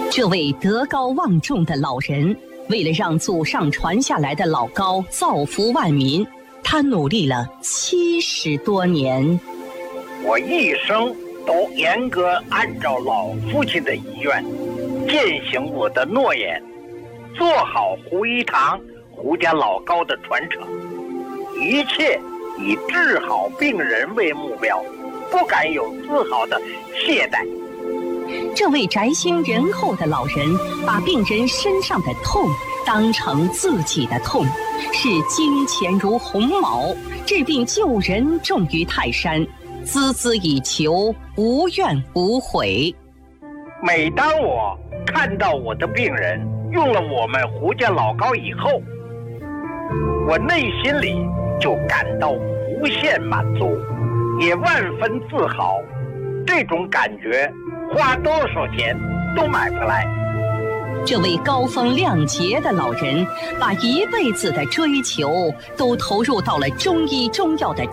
这位德高望重的老人，为了让祖上传下来的老高造福万民，他努力了70多年。 我一生都严格按照老父亲的遗愿，践行我的诺言，做好胡一堂、胡家老高的传承，一切以治好病人为目标，不敢有丝毫的懈怠。 这位宅心仁厚的老人，把病人身上的痛当成自己的痛，视金钱如鸿毛，治病救人重于泰山，孜孜以求，无怨无悔。 每当我看到我的病人用了我们胡家老高以后，我内心里就感到无限满足，也万分自豪。这种感觉花多少钱都买不来。 这位高风亮节的老人，把一辈子的追求都投入到了中医中药的